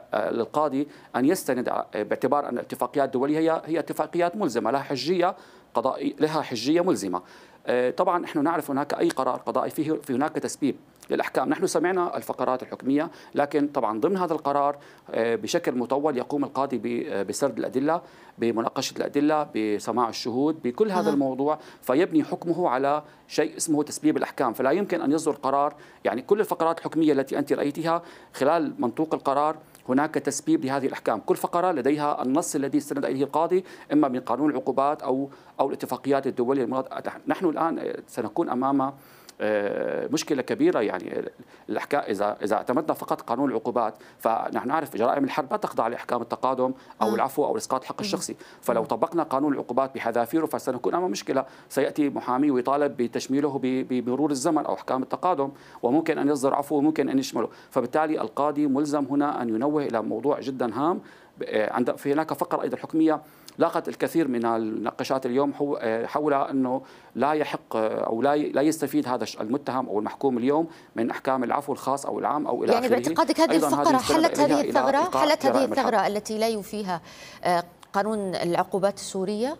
للقاضي أن يستند باعتبار أن الاتفاقيات الدولية هي اتفاقيات ملزمة لها حجية قضائية، لها حجية ملزمة. طبعا نحن نعرف هناك أي قرار قضائي في هناك تسبيب للأحكام. نحن سمعنا الفقرات الحكمية، لكن طبعا ضمن هذا القرار بشكل مطول يقوم القاضي بسرد الأدلة، بمناقشة الأدلة، بسماع الشهود، بكل هذا الموضوع، فيبني حكمه على شيء اسمه تسبيب الأحكام. فلا يمكن أن يصدر قرار، يعني كل الفقرات الحكمية التي أنت رأيتها خلال منطوق القرار هناك تسبيب لهذه الأحكام. كل فقرة لديها النص الذي استند إليه القاضي، إما من قانون العقوبات أو الاتفاقيات الدولية. نحن الآن سنكون أمام مشكلة كبيرة. يعني الأحكام إذا اعتمدنا فقط قانون العقوبات، فنحن نعرف جرائم الحرب لا تخضع لأحكام التقادم أو العفو أو إسقاط حق الشخصي. فلو طبقنا قانون العقوبات بحذافيره فسنكون أمام مشكلة. سيأتي محامي ويطالب بتشميله بمرور الزمن أو أحكام التقادم، وممكن أن يصدر عفو وممكن أن يشمله. فبالتالي القاضي ملزم هنا أن ينوه إلى موضوع جدا هام. في هناك فقرة أيضا حكمية لاقت الكثير من النقاشات اليوم حول أنه لا يحق أو لا يستفيد هذا المتهم أو المحكوم اليوم من أحكام العفو الخاص أو العام أو إلى آخره. يعني باعتقادك هذه الفقرة حلت هذه الثغرة التي لا يوفيها قانون العقوبات السورية؟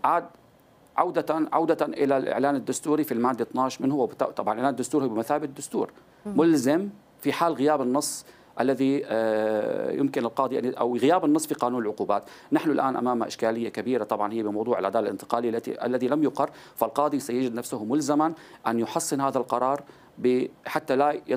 عودة إلى الإعلان الدستوري في المادة 12 منه. طبعا الإعلان الدستوري بمثابة الدستور ملزم في حال غياب النص الذي يمكن القاضي أو غياب النص في قانون العقوبات. نحن الآن أمام إشكالية كبيرة طبعا هي بموضوع العدالة الانتقالية الذي لم يقر. فالقاضي سيجد نفسه ملزما أن يحسن هذا القرار حتى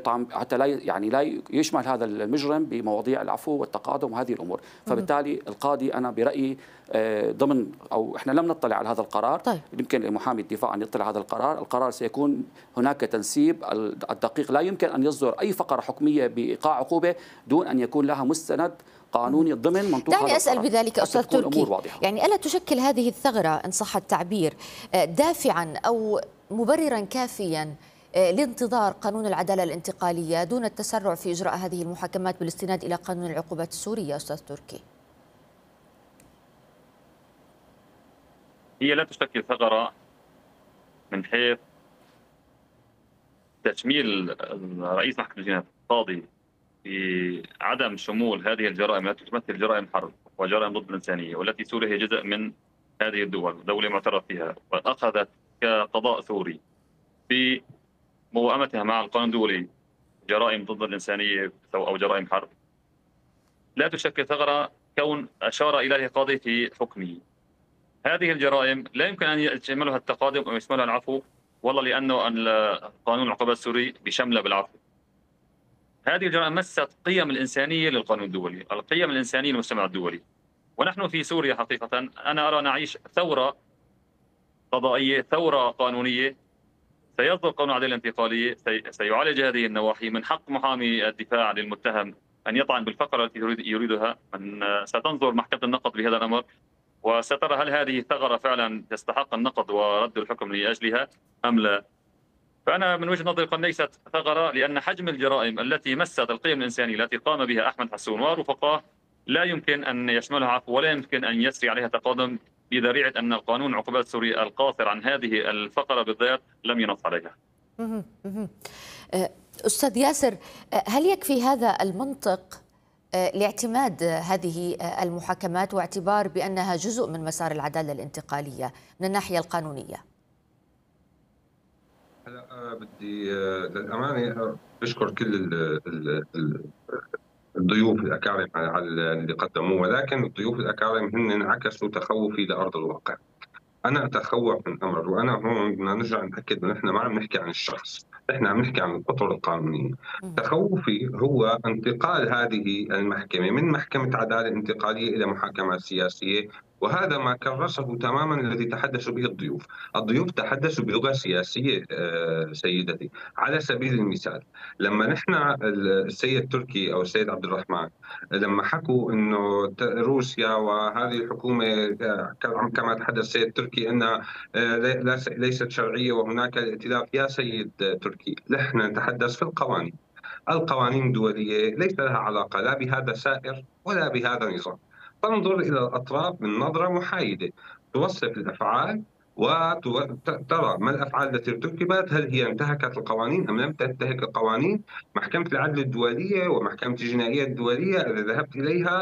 لا يشمل هذا المجرم بمواضيع العفو والتقادم وهذه الامور. فبالتالي القاضي انا برايي ضمن او احنا لم نطلع على هذا القرار. طيب. يمكن لمحامي الدفاع ان يطلع على هذا القرار. القرار سيكون هناك تنسيب الدقيق. لا يمكن ان يصدر اي فقره حكميه بايقاع عقوبه دون ان يكون لها مستند قانوني ضمن منطوق هذا دعني أسأل بذلك أستاذ تركي، يعني ألا تشكل هذه الثغرة إن صح التعبير دافعا أو مبررا كافيا لانتظار قانون العدالة الانتقالية دون التسرع في إجراء هذه المحاكمات بالاستناد إلى قانون العقوبات السورية أستاذ تركي؟ هي لا تشكل ثغرة من حيث تشميل رئيس محكمة الجنايات القاضي بعدم شمول هذه الجرائم التي تمثل جرائم حرب وجرائم ضد الإنسانية، والتي سوريا هي جزء من هذه الدول، دولة معترف فيها وأخذت كقضاء سوري بموائمتها مع القانون الدولي جرائم ضد الإنسانية أو جرائم حرب. لا تشكل ثغرة كون أشار إليه قاضي في حكمه. هذه الجرائم لا يمكن أن يشملها التقادم أو يشملها العفو، والله لأنه قانون العقوبات السوري بشمله بالعفو. هذه الجرائم مست قيم الإنسانية للقانون الدولي، القيم الإنسانية للمجتمع الدولي. ونحن في سوريا حقيقة أنا أرى نعيش ثورة قضائية، ثورة قانونية. سيصدر قانون العدالة الانتقالية سيعالج هذه النواحي. من حق محامي الدفاع للمتهم أن يطعن بالفقرة التي يريدها. ستنظر محكمة النقض بهذا الأمر وسترى هل هذه الثغرة فعلا تستحق النقض ورد الحكم لأجلها أم لا. فأنا من وجهة نظري قد ليست ثغرة، لأن حجم الجرائم التي مست القيم الإنسانية التي قام بها أحمد حسون ورفقاه لا يمكن أن يشملها عفو ولا يمكن أن يسري عليها تقادم بذريعة أن القانون العقوبات السوري القاصر عن هذه الفقرة بالذات لم ينص عليها. أستاذ ياسر، هل يكفي هذا المنطق لاعتماد هذه المحاكمات واعتبار بأنها جزء من مسار العدالة الانتقالية من الناحية القانونية؟ هلا بدي للأمانة بشكر كل الضيوف الأكارم على اللي قدموه، ولكن الضيوف الأكارم هن انعكسوا تخوفي لأرض الواقع. أنا أتخوف من أمر، وأنا هون بدنا نرجع نأكد إنه نحن ما عم نحكي عن الشخص، نحن عم نحكي عن الأطر القانونية. تخوفي هو انتقال هذه المحكمة من محكمة عدالة انتقالية إلى محاكمات سياسية، وهذا ما كرسه تماما الذي تحدثوا به الضيوف. الضيوف تحدثوا بلغة سياسية سيدتي. على سبيل المثال لما نحن السيد تركي أو السيد عبد الرحمن لما حكوا إنه روسيا وهذه الحكومة كما تحدث السيد تركي أنها ليست شرعية وهناك ائتلاف، يا سيد تركي نحن نتحدث في القوانين. القوانين الدولية ليس لها علاقة لا بهذا سائر ولا بهذا نظام. تنظر إلى الأطراف من نظرة محايدة، توصف الأفعال وترى ما الأفعال التي ارتكبت، هل هي انتهكت القوانين أم لم تنتهك القوانين. محكمة العدل الدولية ومحكمة الجنائية الدولية إذا ذهبت إليها